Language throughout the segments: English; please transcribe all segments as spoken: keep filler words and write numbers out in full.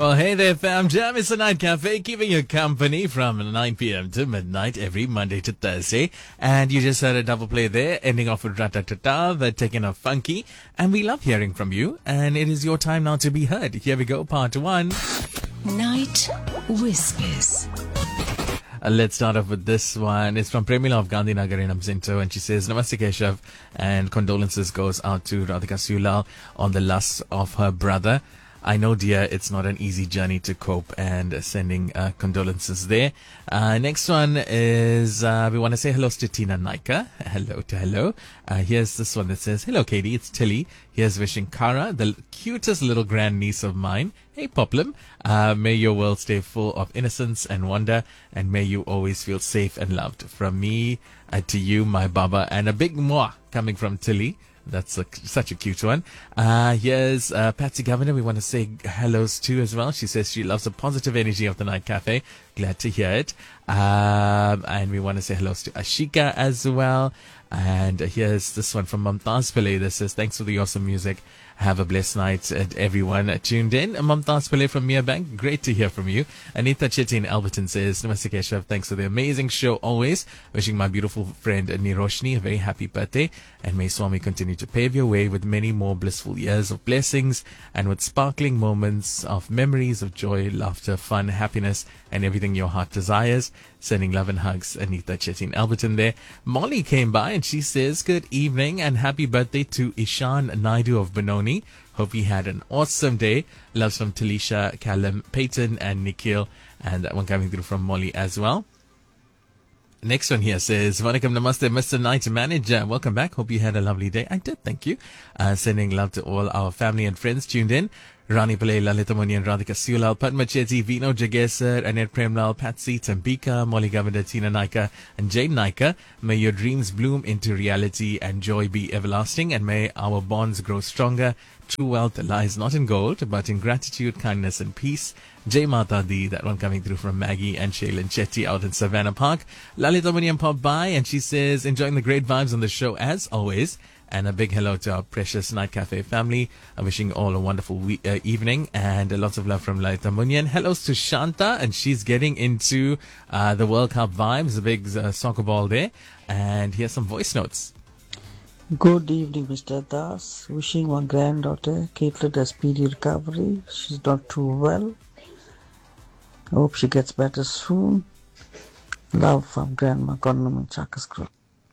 Well, hey there, fam. Jam is the Night Cafe, keeping you company from nine p.m. to midnight every Monday to Thursday. And you just heard a double play there, ending off with Ratatata, the taking off funky. And we love hearing from you. And it is your time now to be heard. Here we go, part one. Night Whispers. Uh, let's start off with this one. It's from Premila of Gandhinagar in Amzinto, and she says, Namaste Keshav, and condolences goes out to Radhika Sulal on the loss of her brother. I know, dear, it's not an easy journey to cope, and uh, sending uh, condolences there. Uh, next one is, uh, we want to say hello to Tina Naika. Hello to hello. Uh, here's this one that says, hello, Katie, it's Tilly. Here's wishing Kara, the cutest little grandniece of mine. Hey, Poplum. Uh, may your world stay full of innocence and wonder, and may you always feel safe and loved. From me uh, to you, my Baba, and a big mwah coming from Tilly. That's a, such a cute one. Uh, here's uh, Patsy Governor. We want to say hellos to as well. She says she loves the positive energy of the Night Cafe. Glad to hear it. Um, and we want to say hellos to Ashika as well. And here's this one from Mumtaz Pillay that says, thanks for the awesome music. Have a blessed night, and everyone tuned in. Mumtaz Pillay from Merebank, great to hear from you. Anita Chetty in Alberton says, Namaste Keshav, thanks for the amazing show always. Wishing my beautiful friend Niroshni a very happy birthday, and may Swami continue to pave your way with many more blissful years of blessings, and with sparkling moments of memories of joy, laughter, fun, happiness, and everything your heart desires. Sending love and hugs, Anita Chetty in Alberton there. Molly came by and she says, good evening and happy birthday to Ishan Naidu of Benoni. Hope he had an awesome day. Loves from Talisha, Callum, Peyton, and Nikhil. And that one coming through from Molly as well. Next one here says, Vanakkam Namaste, Mister Night Manager. Welcome back. Hope you had a lovely day. I did, thank you. Uh, sending love to all our family and friends tuned in. Rani Pillay, Lalita Munian, Radhika Sulal, Padma Chetty, Vino Jagesar, Anet Premlal, Patsy, Tambika, Molly Governor, Tina Naika, and Jane Naika. May your dreams bloom into reality and joy be everlasting, and may our bonds grow stronger. True wealth lies not in gold, but in gratitude, kindness, and peace. Jai Mata Di, that one coming through from Maggie and Shaylin Chetty out in Savannah Park. Lalita Munian popped by, and she says, enjoying the great vibes on the show as always. And a big hello to our precious Night Cafe family. I'm wishing all a wonderful we- uh, evening, and uh, lots of love from Lalita Munyan. Hellos to Shanta, and she's getting into uh, the World Cup vibes, a big uh, soccer ball there. And here's some voice notes. Good evening, Mister Das. Wishing my granddaughter, Caitlin, a speedy recovery. She's not too well. I hope she gets better soon. Love from Grandma Conman Chakas Group.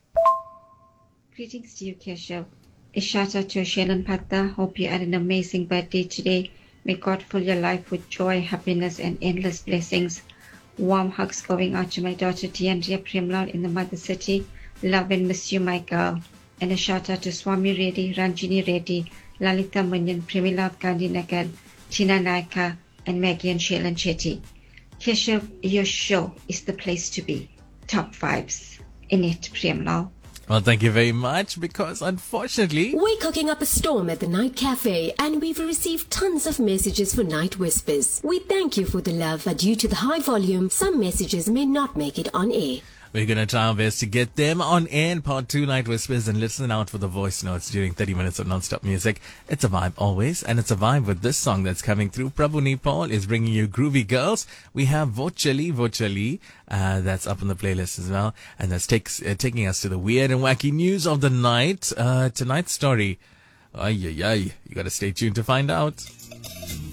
Greetings to you, Keshav. Ishata to Shaylin Patta. Hope you had an amazing birthday today. May God fill your life with joy, happiness, and endless blessings. Warm hugs going out to my daughter, Diandria Primlal in the Mother City. Love and miss you, my girl. And a shout out to Swami Reddy, Ranjini Reddy, Lalita Munyan, Premila Gandhinagar, Tina Naika, and Maggie and Shaylin Chetty. Keshav, your show is the place to be. Top vibes. In it, Primlal. Well, thank you very much, because unfortunately, We're cooking up a storm at the Night Cafe, and we've received tons of messages for Night Whispers. We thank you for the love, but due to the high volume, some messages may not make it on air. we're going to try our best to get them on air in part two, Night Whispers, and listen out for the voice notes during thirty minutes of non-stop music. It's a vibe always, and it's a vibe with this song that's coming through. Prabhu Nepal is bringing you Groovy Girls. We have Vochali Vochali, uh, that's up on the playlist as well, and that's takes, uh, taking us to the weird and wacky news of the night. Uh, tonight's story, ay, ay, ay, you got to stay tuned to find out.